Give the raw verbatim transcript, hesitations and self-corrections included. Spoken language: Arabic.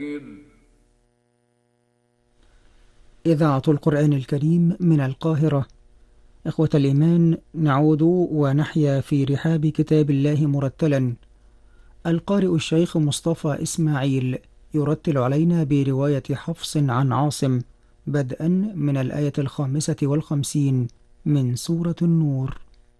إذاعة القرآن الكريم من القاهرة. إخوة الإيمان، نعود ونحيا في رحاب كتاب الله مرتلا. القارئ الشيخ مصطفى إسماعيل يرتل علينا برواية حفص عن عاصم، بدءا من الآية الخامسة والخمسين من سورة النور.